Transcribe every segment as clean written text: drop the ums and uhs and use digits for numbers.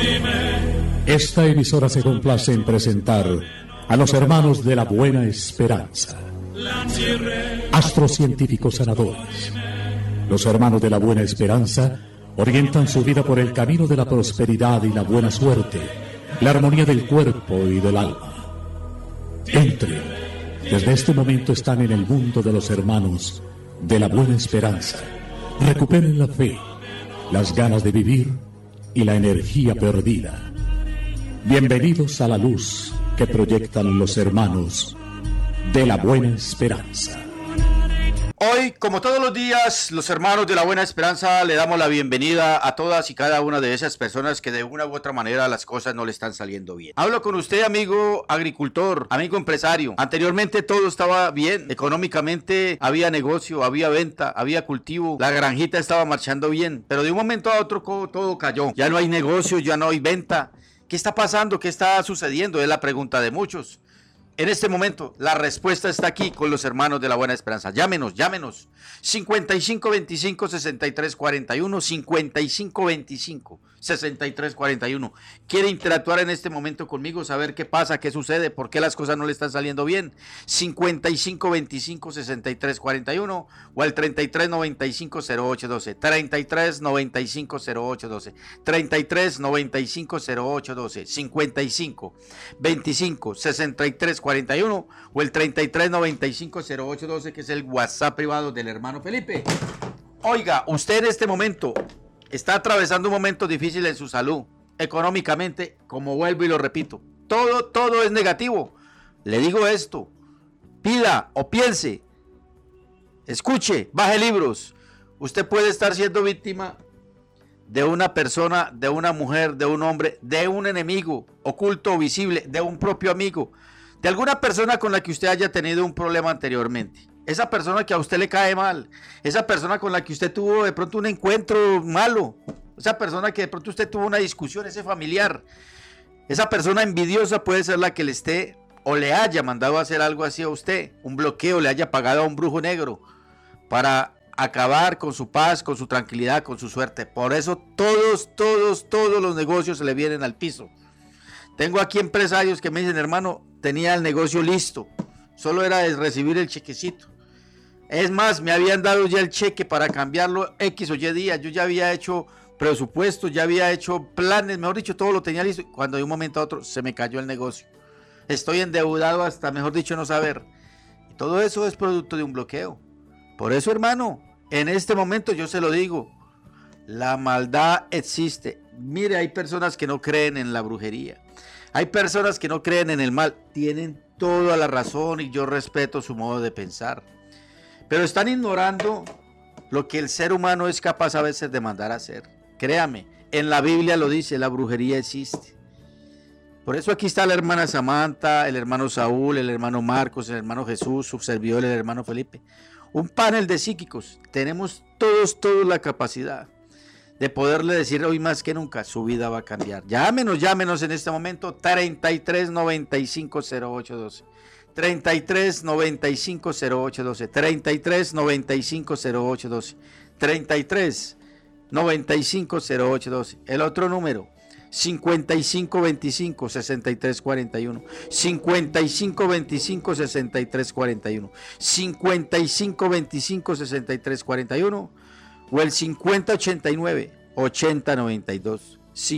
Esta emisora se complace en presentar a los hermanos de la Buena Esperanza, astrocientíficos sanadores. Los hermanos de la Buena Esperanza orientan su vida por el camino de la prosperidad y la buena suerte, la armonía del cuerpo y del alma. Entren, desde este momento están en el mundo de los hermanos de la Buena Esperanza. Recuperen la fe, las ganas de vivir y la energía perdida. Bienvenidos a la luz que proyectan los hermanos de la Buena Esperanza. Hoy, como todos los días, los hermanos de la Buena Esperanza le damos la bienvenida a todas y cada una de esas personas que de una u otra manera las cosas no le están saliendo bien. Hablo con usted, amigo agricultor, amigo empresario. Anteriormente todo estaba bien, económicamente había negocio, había venta, había cultivo, la granjita estaba marchando bien, pero de un momento a otro todo cayó. Ya no hay negocio, ya no hay venta. ¿Qué está pasando? ¿Qué está sucediendo? Es la pregunta de muchos. En este momento, la respuesta está aquí con los hermanos de la Buena Esperanza. Llámenos. 5525-6341, 5525-6341. ¿Quiere interactuar en este momento conmigo? Saber qué pasa, qué sucede, por qué las cosas no le están saliendo bien. 5525-6341 o al 3395-0812. 3395-0812. 3395-0812. 5525-6341 o el 3395-0812, que es el WhatsApp privado del hermano Felipe. Oiga, usted en este momento está atravesando un momento difícil en su salud, económicamente, como vuelvo y lo repito, todo es negativo. Le digo esto, pida o piense, escuche, baje libros. Usted puede estar siendo víctima de una persona, de una mujer, de un hombre, de un enemigo oculto o visible, de un propio amigo, de alguna persona con la que usted haya tenido un problema anteriormente. Esa persona que a usted le cae mal, esa persona con la que usted tuvo de pronto un encuentro malo, esa persona que de pronto usted tuvo una discusión, ese familiar, esa persona envidiosa puede ser la que le esté o le haya mandado a hacer algo así a usted, un bloqueo, le haya pagado a un brujo negro para acabar con su paz, con su tranquilidad, con su suerte. Por eso todos los negocios se le vienen al piso. Tengo aquí empresarios que me dicen, hermano, tenía el negocio listo, solo era de recibir el chequecito. Es más, me habían dado ya el cheque para cambiarlo X o Y días. Yo ya había hecho presupuesto, ya había hecho planes, mejor dicho, todo lo tenía listo. Cuando de un momento a otro se me cayó el negocio. Estoy endeudado hasta, mejor dicho, no saber. Y todo eso es producto de un bloqueo. Por eso, hermano, en este momento yo se lo digo, la maldad existe. Mire, hay personas que no creen en la brujería. Hay personas que no creen en el mal. Tienen toda la razón y yo respeto su modo de pensar. Pero están ignorando lo que el ser humano es capaz a veces de mandar a hacer. Créame, en la Biblia lo dice, la brujería existe. Por eso aquí está la hermana Samantha, el hermano Saúl, el hermano Marcos, el hermano Jesús, su servidor, el hermano Felipe. Un panel de psíquicos. Tenemos todos la capacidad de poderle decir hoy más que nunca, su vida va a cambiar. Llámenos en este momento, 3395-0812. 3395-0812. 3395-0812. 3395-0812. El otro número, 5525-6341. 5525-6341. 5525-6341. O el 5089-8092.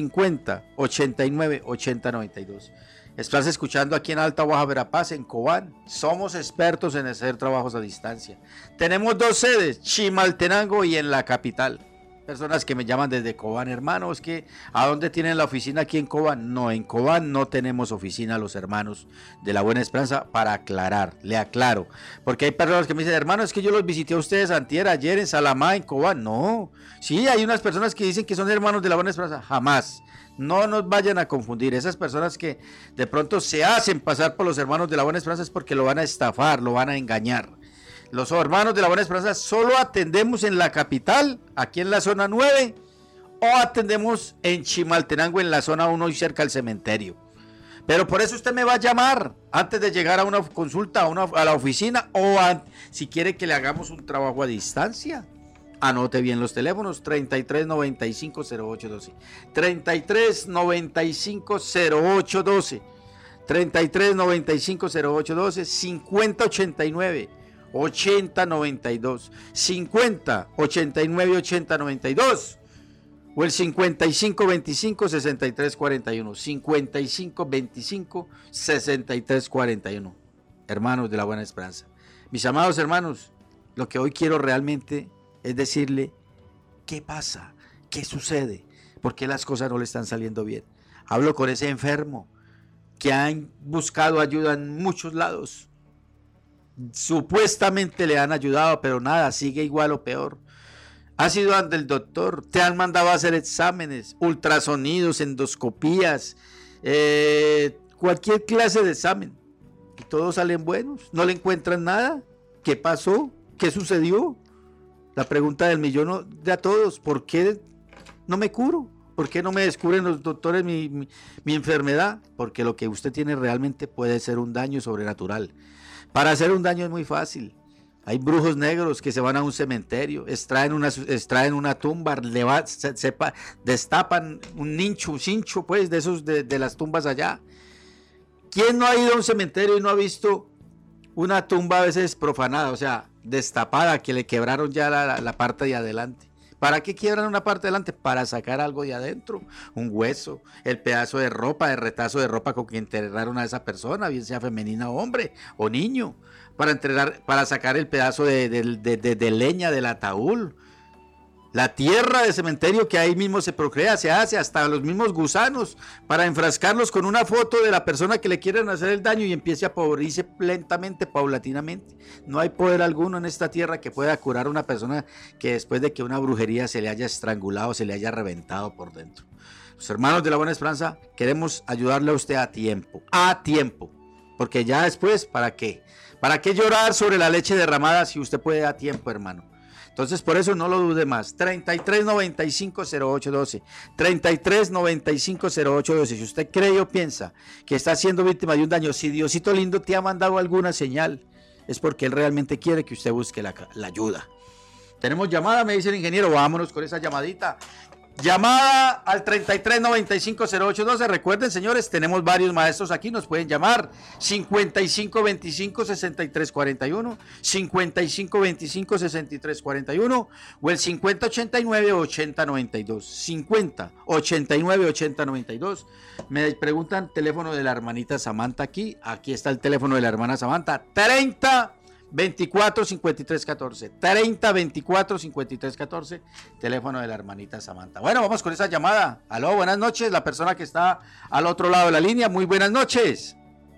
5089-8092. Estás escuchando aquí en Alta Baja Verapaz, en Cobán. Somos expertos en hacer trabajos a distancia. Tenemos 2 sedes, Chimaltenango y en la capital. Personas que me llaman desde Cobán, hermano, es que ¿a dónde tienen la oficina aquí en Cobán? No, en Cobán no tenemos oficina los hermanos de la Buena Esperanza, para aclarar, le aclaro. Porque hay personas que me dicen, hermano, es que yo los visité a ustedes antier, ayer en Salamá, en Cobán. No, sí, hay unas personas que dicen que son hermanos de la Buena Esperanza, jamás. No nos vayan a confundir. Esas personas que de pronto se hacen pasar por los hermanos de la Buena Esperanza es porque lo van a estafar, lo van a engañar. Los hermanos de la Buena Esperanza solo atendemos en la capital, aquí en la zona 9, o atendemos en Chimaltenango, en la zona 1 y cerca al cementerio. Pero por eso usted me va a llamar antes de llegar a una consulta, a la oficina, o si quiere que le hagamos un trabajo a distancia. Anote bien los teléfonos, 3395-0812. 3395-0812. 3395-0812. 5089-8092. 5089-8092. O el 5525-6341. 5525-6341. Hermanos de la Buena Esperanza. Mis amados hermanos, lo que hoy quiero realmente es decirle, ¿qué pasa? ¿Qué sucede? ¿Por qué las cosas no le están saliendo bien? Hablo con ese enfermo que han buscado ayuda en muchos lados. Supuestamente le han ayudado, pero nada, sigue igual o peor. Has ido ante el doctor, te han mandado a hacer exámenes, ultrasonidos, endoscopías, cualquier clase de examen. Y todos salen buenos, no le encuentran nada. ¿Qué pasó? ¿Qué sucedió? La pregunta del millón de a todos, ¿por qué no me curo? ¿Por qué no me descubren los doctores mi enfermedad? Porque lo que usted tiene realmente puede ser un daño sobrenatural. Para hacer un daño es muy fácil. Hay brujos negros que se van a un cementerio, extraen una tumba, destapan un cincho pues, de esos de las tumbas allá. ¿Quién no ha ido a un cementerio y no ha visto una tumba a veces profanada, o sea, destapada, que le quebraron ya la parte de adelante? ¿Para qué quiebran una parte de adelante? Para sacar algo de adentro, un hueso, el pedazo de ropa, el retazo de ropa con que enterraron a esa persona, bien sea femenina o hombre o niño, para sacar el pedazo de leña del ataúd. La tierra de cementerio que ahí mismo se procrea, se hace hasta los mismos gusanos para enfrascarlos con una foto de la persona que le quieren hacer el daño y empiece a podrirse lentamente, paulatinamente. No hay poder alguno en esta tierra que pueda curar a una persona que después de que una brujería se le haya estrangulado, se le haya reventado por dentro. Los hermanos de la Buena Esperanza queremos ayudarle a usted a tiempo, porque ya después, ¿para qué? ¿Para qué llorar sobre la leche derramada si usted puede a tiempo, hermano? Entonces, por eso no lo dude más. 3395-0812. 3395-0812. Si usted cree o piensa que está siendo víctima de un daño, si Diosito lindo te ha mandado alguna señal, es porque Él realmente quiere que usted busque la ayuda. Tenemos llamada, me dice el ingeniero. Vámonos con esa llamadita. Llamada al 3395-0812. Recuerden, señores, tenemos varios maestros aquí, nos pueden llamar 5525-6341, 5525-6341 o el 5089-8092, 5089-8092. Me preguntan teléfono de la hermanita Samantha aquí está el teléfono de la hermana Samantha, 3024-5314, 3024-5314, teléfono de la hermanita Samantha. Bueno, vamos con esa llamada. Aló, buenas noches, la persona que está al otro lado de la línea, muy buenas noches.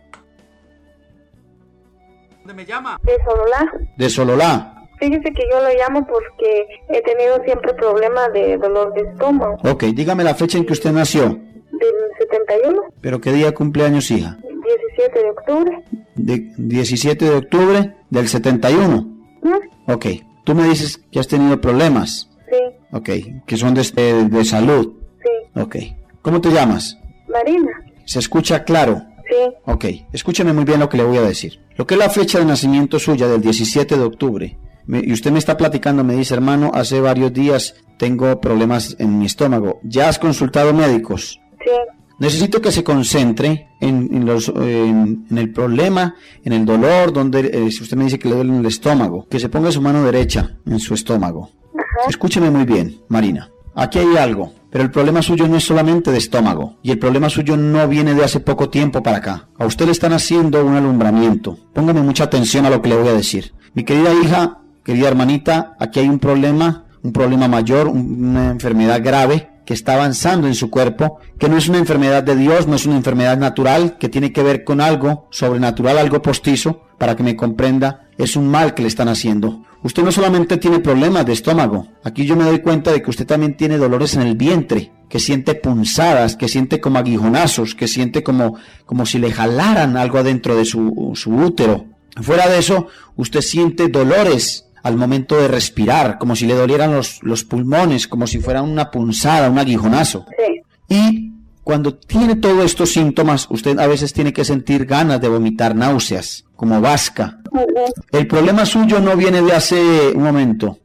¿Dónde me llama? De Sololá. De Sololá. Fíjese que yo lo llamo porque he tenido siempre problemas de dolor de estómago. Ok, dígame la fecha en que usted nació. Del 71. ¿Pero qué día cumpleaños, hija? 17 de octubre. 17 de octubre del 71. Ok, tú me dices que has tenido problemas. Sí. Ok, que son de salud. Sí. Ok, ¿cómo te llamas? Marina. ¿Se escucha claro? Sí. Ok, escúcheme muy bien lo que le voy a decir. Lo que es la fecha de nacimiento suya del 17 de octubre, y usted me está platicando, me dice, hermano, hace varios días tengo problemas en mi estómago. ¿Ya has consultado médicos? Sí. Necesito que se concentre en el problema, en el dolor, donde si usted me dice que le duele en el estómago, que se ponga su mano derecha en su estómago. Ajá. Escúcheme muy bien, Marina. Aquí hay algo, pero el problema suyo no es solamente de estómago, y el problema suyo no viene de hace poco tiempo para acá. A usted le están haciendo un alumbramiento. Póngame mucha atención a lo que le voy a decir. Mi querida hija, querida hermanita, aquí hay un problema mayor, una enfermedad grave, que está avanzando en su cuerpo, que no es una enfermedad de Dios, no es una enfermedad natural, que tiene que ver con algo sobrenatural, algo postizo, para que me comprenda, es un mal que le están haciendo. Usted no solamente tiene problemas de estómago, aquí yo me doy cuenta de que usted también tiene dolores en el vientre, que siente punzadas, que siente como aguijonazos, que siente como si le jalaran algo adentro de su útero. Fuera de eso, usted siente dolores al momento de respirar, como si le dolieran los pulmones, como si fuera una punzada, un aguijonazo. Sí. Y cuando tiene todos estos síntomas, usted a veces tiene que sentir ganas de vomitar, náuseas, como vasca. Uh-huh. El problema suyo no viene de hace un momento.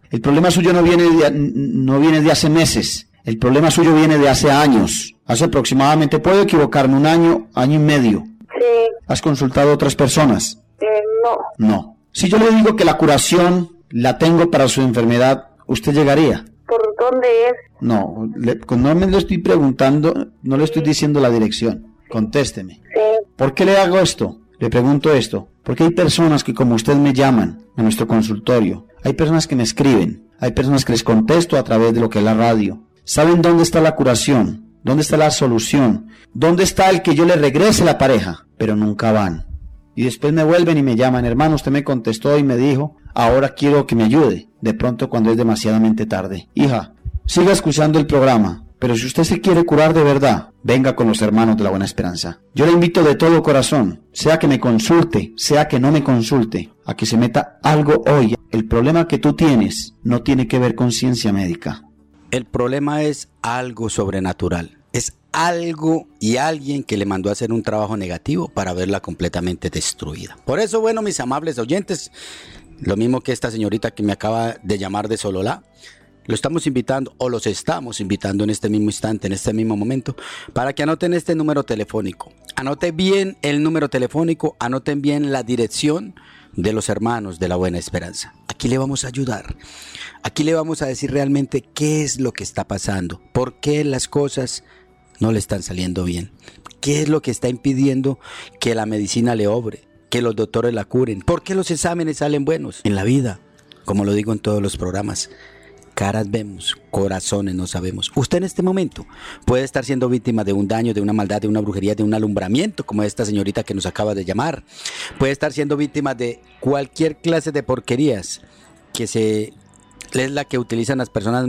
El problema suyo no viene de hace meses. El problema suyo viene de hace años. Hace aproximadamente, puedo equivocarme, un año, año y medio. Sí, ¿Has consultado a otras personas? no. No. Si yo le digo que la curación la tengo para su enfermedad, ¿usted llegaría? ¿Por dónde es? No, no me lo estoy preguntando, no le estoy diciendo la dirección. Contésteme. Sí, ¿Por qué le hago esto? Le pregunto esto. Porque hay personas que como usted me llaman a nuestro consultorio. Hay personas que me escriben. Hay personas que les contesto a través de lo que es la radio. ¿Saben dónde está la curación? ¿Dónde está la solución? ¿Dónde está el que yo le regrese la pareja? Pero nunca van. Y después me vuelven y me llaman, hermano, usted me contestó y me dijo, ahora quiero que me ayude. De pronto cuando es demasiadamente tarde. Hija, siga escuchando el programa, pero si usted se quiere curar de verdad, venga con los hermanos de la Buena Esperanza. Yo le invito de todo corazón, sea que me consulte, sea que no me consulte, a que se meta algo hoy. El problema que tú tienes no tiene que ver con ciencia médica. El problema es algo sobrenatural. Es algo y alguien que le mandó a hacer un trabajo negativo para verla completamente destruida. Por eso, bueno, mis amables oyentes, lo mismo que esta señorita que me acaba de llamar de Sololá, lo estamos invitando o los estamos invitando en este mismo instante, en este mismo momento, para que anoten este número telefónico. Anoten bien el número telefónico, anoten bien la dirección de los hermanos de la Buena Esperanza. Aquí le vamos a ayudar. Aquí le vamos a decir realmente qué es lo que está pasando, por qué las cosas no le están saliendo bien, qué es lo que está impidiendo que la medicina le obre, que los doctores la curen, por qué los exámenes salen buenos. En la vida, como lo digo en todos los programas, caras vemos, corazones no sabemos. Usted en este momento puede estar siendo víctima de un daño, de una maldad, de una brujería, de un alumbramiento, como esta señorita que nos acaba de llamar. Puede estar siendo víctima de cualquier clase de porquerías que es la que utilizan las personas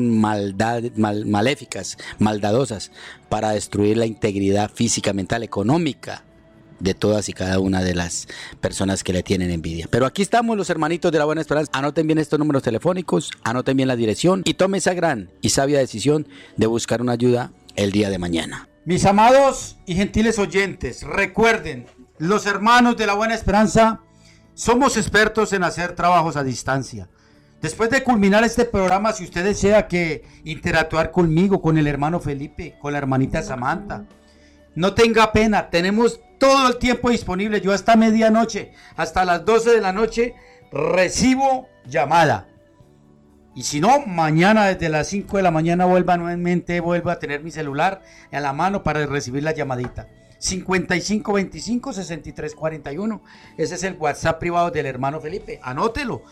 maléficas, maldadosas, para destruir la integridad física, mental, económica de todas y cada una de las personas que le tienen envidia. Pero aquí estamos los hermanitos de la Buena Esperanza. Anoten bien estos números telefónicos, anoten bien la dirección y tomen esa gran y sabia decisión de buscar una ayuda el día de mañana. Mis amados y gentiles oyentes, recuerden, los hermanos de la Buena Esperanza somos expertos en hacer trabajos a distancia. Después de culminar este programa, si usted desea que interactuar conmigo, con el hermano Felipe, con la hermanita Samantha, no tenga pena, tenemos todo el tiempo disponible. Yo hasta medianoche, hasta las 12 de la noche, recibo llamada. Y si no, mañana desde las 5 de la mañana vuelva a tener mi celular en la mano para recibir la llamadita. 5525-6341. Ese es el WhatsApp privado del hermano Felipe. Anótelo.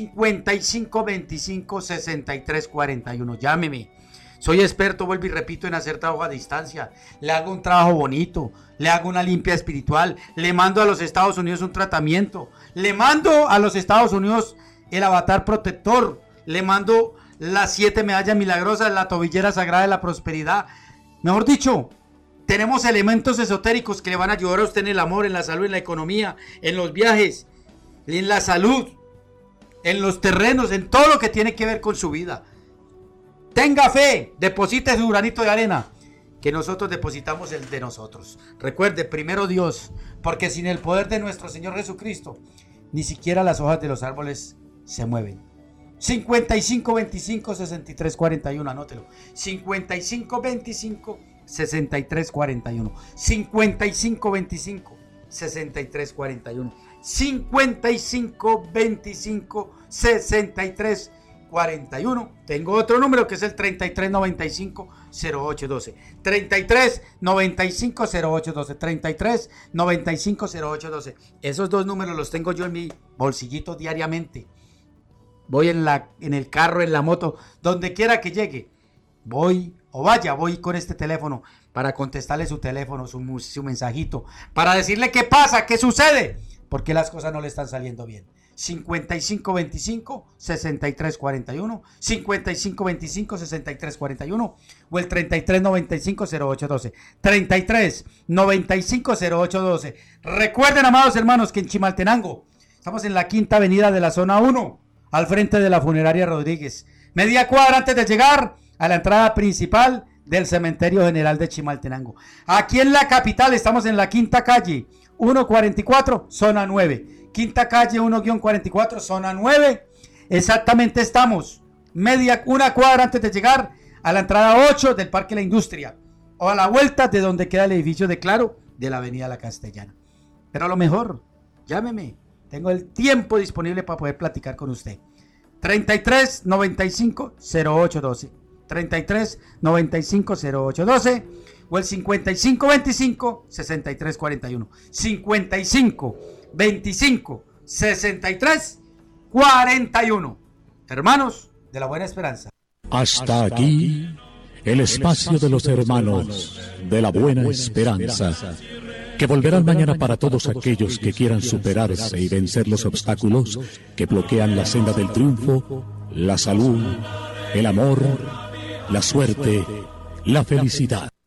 5525-6341. Llámeme. Soy experto, vuelvo y repito, en hacer trabajo a distancia. Le hago un trabajo bonito. Le hago una limpia espiritual. Le mando a los Estados Unidos un tratamiento. Le mando a los Estados Unidos el avatar protector. Le mando las 7 medallas milagrosas, la tobillera sagrada de la prosperidad. Mejor dicho, tenemos elementos esotéricos que le van a ayudar a usted en el amor, en la salud, en la economía, en los viajes, en la salud, en los terrenos, en todo lo que tiene que ver con su vida. Tenga fe, deposite su granito de arena, que nosotros depositamos el de nosotros. Recuerde, primero Dios, porque sin el poder de nuestro Señor Jesucristo, ni siquiera las hojas de los árboles se mueven. 5525-6341, anótelo. 5525-6341. 5525-6341. 5525-6341. Tengo otro número que es el 3395-0812. 3395-0812. 3395-0812. Esos dos números los tengo yo en mi bolsillito diariamente. Voy en el carro, en la moto, donde quiera que llegue. Voy con este teléfono para contestarle su teléfono, su mensajito, para decirle qué pasa, qué sucede, porque las cosas no le están saliendo bien. 5525-6341, 5525-6341 o el 3395-0812, 3395-0812. Recuerden, amados hermanos, que en Chimaltenango estamos en la quinta avenida de la zona 1, al frente de la funeraria Rodríguez, media cuadra antes de llegar a la entrada principal del cementerio general de Chimaltenango. Aquí en la capital estamos en la quinta calle 144, zona 9. Quinta calle 1-44, zona 9. Exactamente estamos una cuadra antes de llegar a la entrada 8 del Parque La Industria, o a la vuelta de donde queda el edificio de Claro de la Avenida La Castellana. Pero a lo mejor, llámeme, tengo el tiempo disponible para poder platicar con usted. 33 95 0812, 33 95 0812 o el 55 25 63 41, 55 25 63 41. Hermanos de la Buena Esperanza. Hasta aquí el espacio de los hermanos de la Buena Esperanza, que volverán mañana para todos aquellos que quieran superarse y vencer los obstáculos que bloquean la senda del triunfo, la salud, el amor, la suerte, la felicidad.